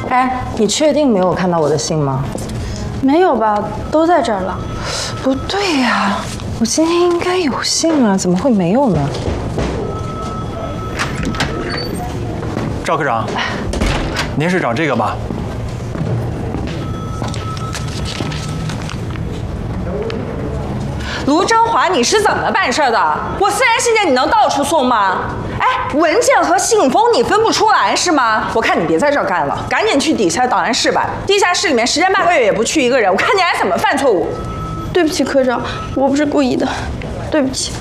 哎，你确定没有看到我的信吗？ 没有吧，都在这儿了。 不对呀，我今天应该有信啊，怎么会没有呢？ 赵科长，您是找这个吧？ 卢振华，你是怎么办事的？我私人信件你能到处送吗？哎，文件和信封你分不出来是吗？我看你别在这儿干了，赶紧去底下档案室吧。地下室里面10天8个月也不去一个人，我看你还怎么犯错误。 对不起，科长，我不是故意的，对不起。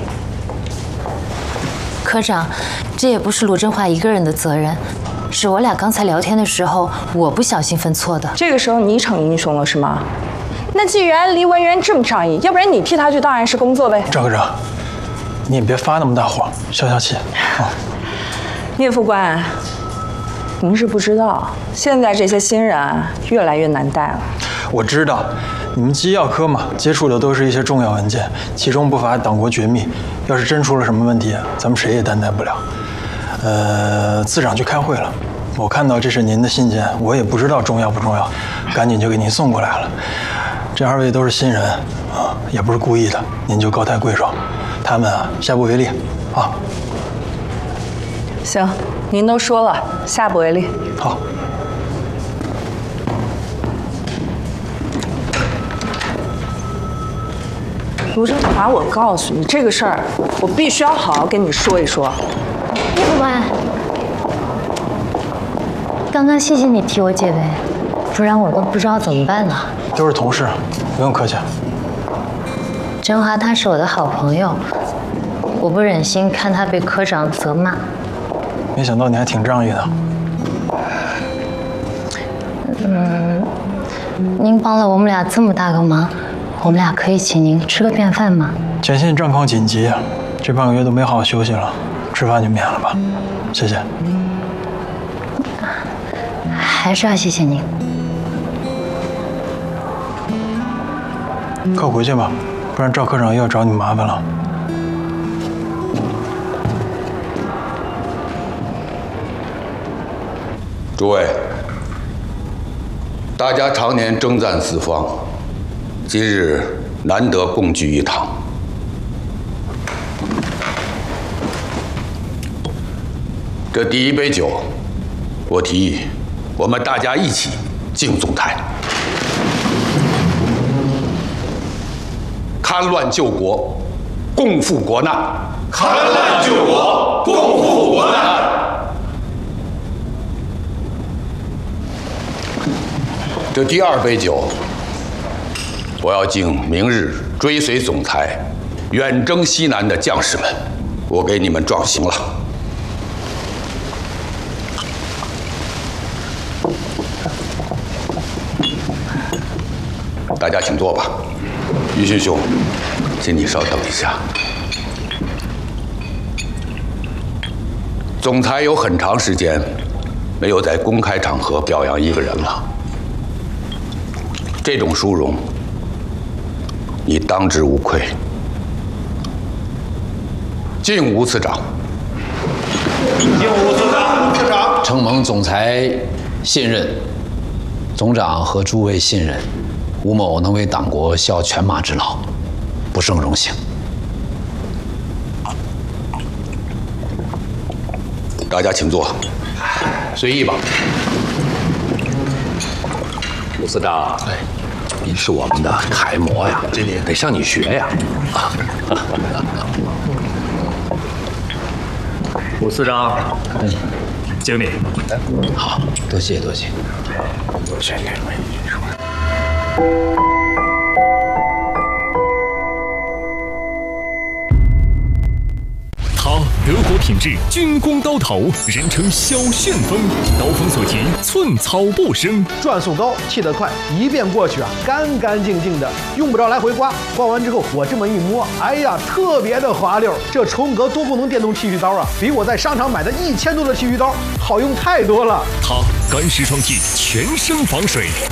科长，这也不是卢振华一个人的责任，是我俩刚才聊天的时候，我不小心分错的。 这个时候你逞英雄了是吗？那既然离文渊这么仗义，要不然你替他去档案室工作呗。 赵科长，你也别发那么大火，消消气啊。 聂副官，您是不知道，现在这些新人啊，越来越难带了。 我知道，你们机要科嘛，接触的都是一些重要文件，其中不乏党国绝密。要是真出了什么问题，咱们谁也担待不了。次长去开会了，我看到这是您的信件，我也不知道重要不重要，赶紧就给您送过来了。这2位都是新人啊，也不是故意的，您就高抬贵手，他们啊下不为例啊。 行，您都说了，下不为例。 好。 卢振华，我告诉你，这个事儿我必须要好好跟你说一说。 聂副官，刚刚谢谢你替我解围，不然我都不知道怎么办了。 都是同事，不用客气。 振华他是我的好朋友，我不忍心看他被科长责骂。 没想到你还挺仗义的。 您帮了我们俩这么大个忙，我们俩可以请您吃个便饭吗？ 前线战况紧急，这半个月都没好好休息了，吃饭就免了吧，谢谢。 还是要谢谢您。 快回去吧，不然赵科长又要找你麻烦了。 诸位，大家常年征战四方，今日难得共聚一堂。这第一杯酒，我提议，我们大家一起敬总裁。戡乱救国，共赴国难。 戡乱救国，共赴国难。 这第2杯酒，我要敬明日追随总裁远征西南的将士们，我给你们壮行了。大家请坐吧。于勋兄，请你稍等一下。总裁有很长时间没有在公开场合表扬一个人了，这种殊荣，你当之无愧。敬吴次长。 敬吴次长。次长。 承蒙总裁信任，总长和诸位信任，吴某能为党国效犬马之劳，不胜荣幸。 大家请坐，随意吧。 吴司长，您是我们的楷模呀，得向你学呀。 吴司长，经理， 好，多谢多谢。 他德国品质，军工刀头，人称小旋风，刀锋所及，寸草不生。 转速高，气得快，一遍过去啊，干干净净的，用不着来回刮。刮完之后，我这么一摸，哎呀，特别的滑溜。这重格多功能电动剃须刀啊，比我在商场买的1000多的剃须刀好用太多了。 它干湿双击，全身防水。